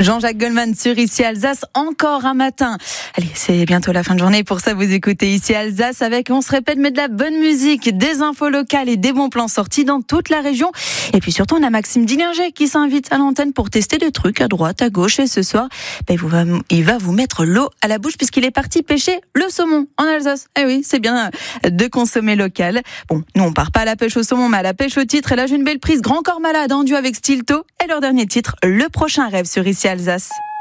Jean-Jacques Goldman sur Ici Alsace, encore un matin. Allez, c'est bientôt la fin de journée, pour ça vous écoutez Ici Alsace avec, on se répète, mais de la bonne musique, des infos locales et des bons plans sortis dans toute la région. Et puis surtout, on a Maxime Dillinger qui s'invite à l'antenne pour tester des trucs à droite, à gauche. Et ce soir, il va vous mettre l'eau à la bouche puisqu'il est parti pêcher le saumon en Alsace. Eh oui, c'est bien de consommer local. Bon, nous on part pas à la pêche au saumon, mais à la pêche au titre. Et là, j'ai une belle prise, Grand Corps Malade en duo avec Stilto. Et leur dernier titre, Le Prochain Rêve sur Ici Alsace.